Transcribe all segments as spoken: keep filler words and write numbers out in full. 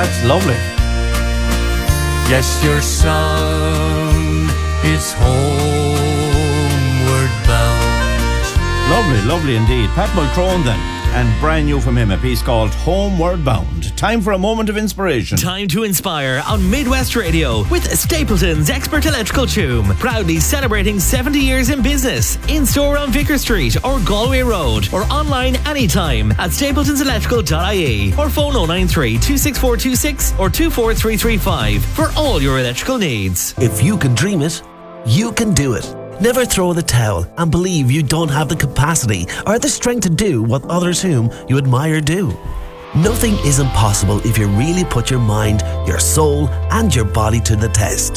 That's lovely. Yes, your song is homeward bound. Lovely, lovely indeed. Pat Mulcrone then. And brand new from him, a piece called Homeward Bound. Time for a moment of inspiration. Time to inspire on Midwest Radio with Stapleton's Expert Electrical Tomb. Proudly celebrating seventy years in business. In store on Vicar Street or Galway Road, or online anytime at stapletons electrical dot I E, or phone oh nine three, two six four two six or two four three three five for all your electrical needs. If you can dream it, you can do it. Never throw in the towel and believe you don't have the capacity or the strength to do what others whom you admire do. Nothing is impossible if you really put your mind, your soul, and your body to the test.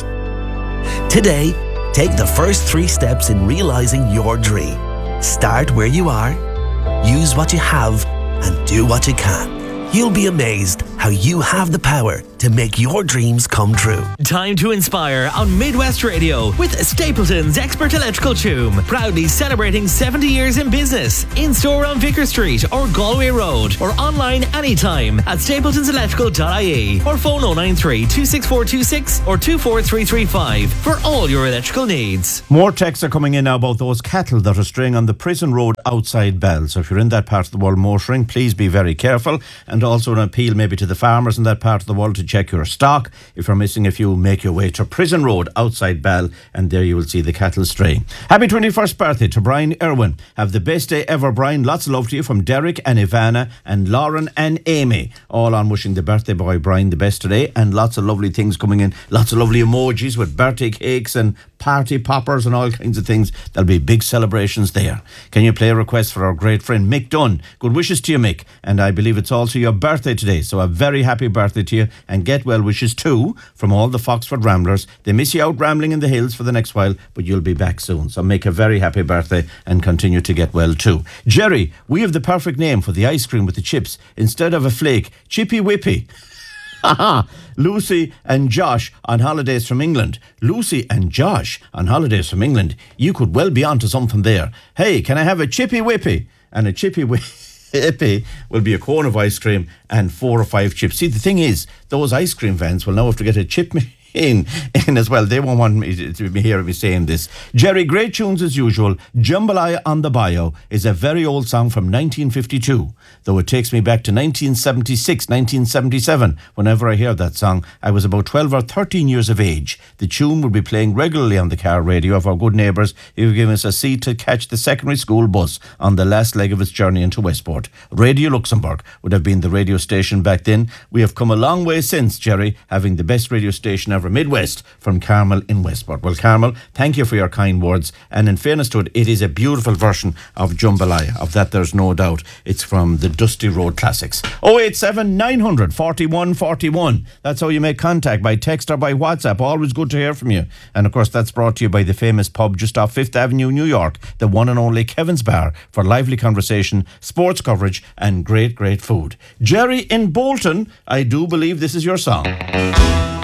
Today, take the first three steps in realizing your dream. Start where you are, use what you have, and do what you can. You'll be amazed how you have the power to make your dreams come true. Time to inspire on Midwest Radio with Stapleton's Expert Electrical Tomb. Proudly celebrating seventy years in business. In store on Vicar Street or Galway Road, or online anytime at stapletons electrical dot I E, or phone oh nine three, two six four two six or two four three three five for all your electrical needs. More texts are coming in now about those cattle that are straying on the prison road outside Bell. So if you're in that part of the world motoring, please be very careful. And also an appeal maybe to the farmers in that part of the world to check your stock. If you're missing a few, make your way to Prison Road outside Bell, and there you will see the cattle straying. Happy twenty-first birthday to Brian Irwin. Have the best day ever, Brian. Lots of love to you from Derek and Ivana and Lauren and Amy. All on wishing the birthday boy Brian the best today, and lots of lovely things coming in. Lots of lovely emojis with birthday cakes and party poppers and all kinds of things. There'll be big celebrations there. Can you play a request for our great friend Mick Dunn? Good wishes to you, Mick. And I believe it's also your birthday today, so a very happy birthday to you, and get well wishes too from all the Foxford Ramblers. They miss you out rambling in the hills for the next while, but you'll be back soon. So make a very happy birthday and continue to get well too. Jerry, we have the perfect name for the ice cream with the chips. Instead of a flake, Chippy Whippy. Haha. Lucy and Josh on holidays from England. Lucy and Josh on holidays from England. You could well be onto something there. Hey, can I have a Chippy Whippy? And a Chippy Whippy will be a cone of ice cream and four or five chips. See, the thing is, those ice cream vans will now have to get a chip machine in, in as well. They won't want me to, to hear me saying this. Jerry, great tunes as usual. Jambalaya on the Bayou is a very old song from nineteen fifty-two, though it takes me back to nineteen seventy-six, nineteen seventy-seven. Whenever I hear that song, I was about twelve or thirteen years of age. The tune would be playing regularly on the car radio of our good neighbours who gave us a seat to catch the secondary school bus on the last leg of its journey into Westport. Radio Luxembourg would have been the radio station back then. We have come a long way since, Jerry, having the best radio station ever Midwest from Carmel in Westport. Well, Carmel, thank you for your kind words, and in fairness to it, it is a beautiful version of Jambalaya. Of that there's no doubt. It's from the Dusty Road Classics. oh eight seven, nine hundred, forty-one forty-one. That's how you make contact, by text or by WhatsApp. Always good to hear from you. And of course, that's brought to you by the famous pub just off Fifth Avenue, New York, the one and only Kevin's Bar, for lively conversation, sports coverage and great, great food. Jerry in Bolton, I do believe this is your song.